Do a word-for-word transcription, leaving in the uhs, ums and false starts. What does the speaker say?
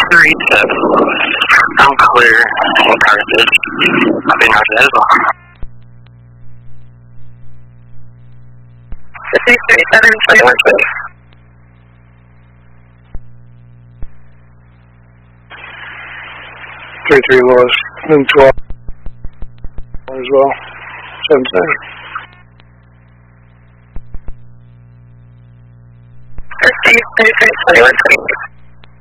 three seven. I'm clear in Carthage. I've been out as well. six three seven, twenty-one twenty. three three was and twelve as well. seven seven. Steve, three three, twenty-one twenty.